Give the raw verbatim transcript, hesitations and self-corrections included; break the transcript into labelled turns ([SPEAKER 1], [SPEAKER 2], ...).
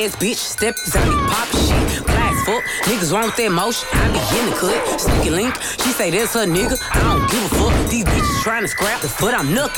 [SPEAKER 1] ass bitch, step on me, pop shit. Flash fuck, niggas want that motion. I be in the cut, sneaky link. She say that's her nigga. I don't give a fuck. These bitches trying to scrap the foot I'm knucking.